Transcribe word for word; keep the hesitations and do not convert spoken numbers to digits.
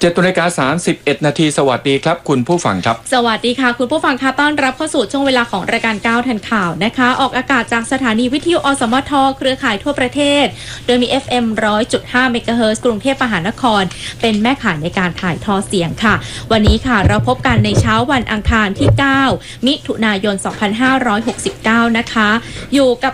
เจ็ดนาฬิกาสามสิบเอ็ดนาทีสวัสดีครับคุณผู้ฟังครับสวัสดีค่ะคุณผู้ฟังค่ะต้อนรับเข้าสู่ช่วงเวลาของรายการก้าวทันข่าวนะคะออกอากาศจากสถานีวิทยุอสมทเครือข่ายทั่วประเทศโดยมี เอฟ เอ็ม หนึ่งร้อยจุดห้า เมกะเฮิรตซ์กรุงเทพมหานครเป็นแม่ข่ายในการถ่ายทอดเสียงค่ะวันนี้ค่ะเราพบกันในเช้าวันอังคารที่เก้ามิถุนายนสองพันห้าร้อยหกสิบเก้านะคะอยู่กับ